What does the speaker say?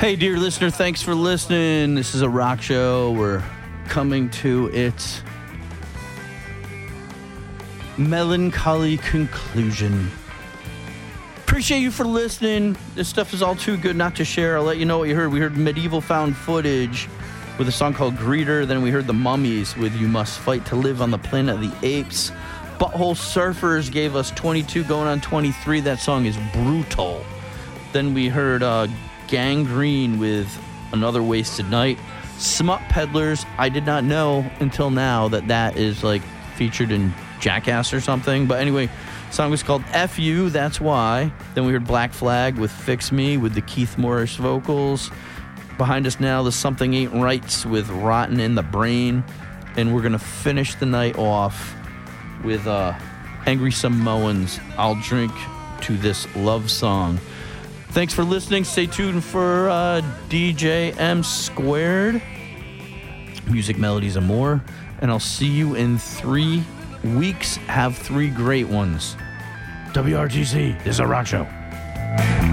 Hey, dear listener, thanks for listening. This is a rock show. We're coming to its melancholy conclusion. Appreciate you for listening. This stuff is all too good not to share. I'll let you know what you heard. We heard Medieval Found Footage with a song called Greeter. Then we heard the Mummies with You Must Fight to Live on the Planet of the Apes. Butthole Surfers gave us 22 going on 23. That song is brutal. Then we heard Gangrene with Another Wasted Night. Smut Peddlers, I did not know until now that is like featured in Jackass or something. But anyway, the song was called F You, That's Why. Then we heard Black Flag with Fix Me with the Keith Morris vocals. Behind us now, the Something Ain't Rights with Rotten in the Brain. And we're going to finish the night off with Angry Samoans, I'll Drink to This Love Song. Thanks for listening. Stay tuned for DJ M Squared, Music, Melodies, and more. And I'll see you in 3 weeks. Have 3 great ones. WRGC, this is a rock show.